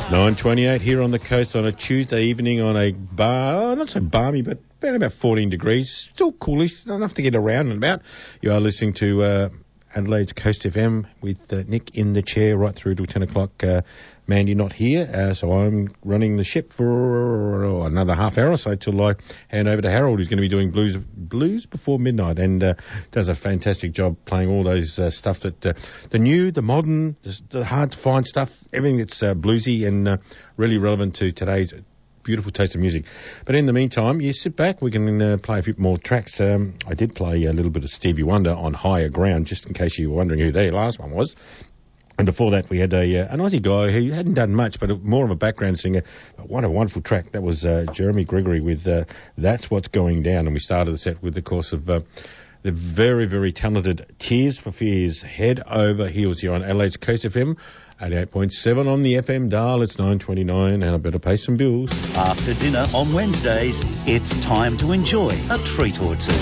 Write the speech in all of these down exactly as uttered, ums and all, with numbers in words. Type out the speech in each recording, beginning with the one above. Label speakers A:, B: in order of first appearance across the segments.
A: nine twenty-eight here on the coast on a Tuesday evening on a bar, not so balmy, but about, about fourteen degrees. Still coolish, not enough to get around and about. You are listening to uh, Adelaide's Coast F M with uh, Nick in the chair right through to ten o'clock. Uh, Mandy not here, uh, so I'm running the ship for oh, another half hour or so till I hand over to Harold, who's going to be doing blues blues before midnight, and uh, does a fantastic job playing all those uh, stuff that uh, the new, the modern, the, the hard to find stuff, everything that's uh, bluesy and uh, really relevant to today's beautiful taste of music. But in the meantime, you sit back, we can uh, play a few more tracks. Um, I did play a little bit of Stevie Wonder on Higher Ground, just in case you were wondering who their last one was. And before that, we had a uh, an Aussie guy who hadn't done much, but a, more of a background singer. But what a wonderful track. That was uh, Jeremy Gregory with uh, That's What's Going Down. And we started the set with the course of uh, the very, very talented Tears for Fears. Head over heels here on Adelaide's Coast F M, eighty-eight point seven on the F M dial. It's nine twenty-nine, and I better pay some bills.
B: After dinner on Wednesdays, it's time to enjoy a treat or two.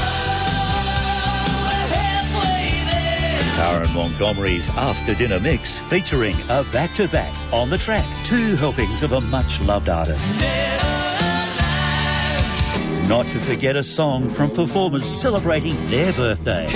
B: Karen Montgomery's After Dinner Mix, featuring a back-to-back on the track, two helpings of a much-loved artist. Not to forget a song from performers celebrating their birthday.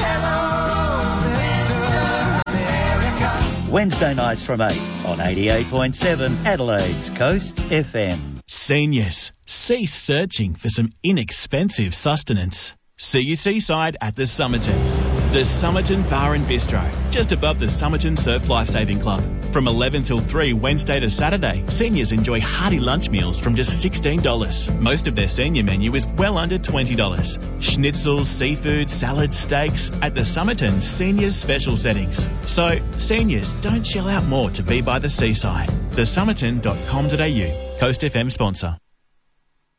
B: Wednesday nights from eight on eighty-eight point seven Adelaide's Coast F M.
C: Seniors, cease searching for some inexpensive sustenance. See you seaside at the Somerton. The Somerton Bar and Bistro, just above the Somerton Surf Lifesaving Club. From eleven till three Wednesday to Saturday, seniors enjoy hearty lunch meals from just sixteen dollars. Most of their senior menu is well under twenty dollars. Schnitzels, seafood, salads, steaks at the Somerton Seniors Special Settings. So, seniors, don't shell out more to be by the seaside. the somerton dot com dot a u, Coast F M sponsor.